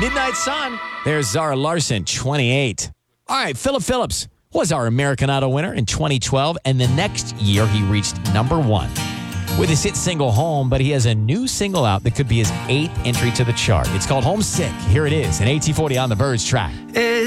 Midnight Sun. There's Zara Larson, 28. All right, Philip Phillips was our American Idol winner in 2012, and the next year he reached number 1 with his hit single Home, but he has a new single out that could be his 8th entry to the chart. It's called Homesick. Here it is, an AT40 on the Verge track.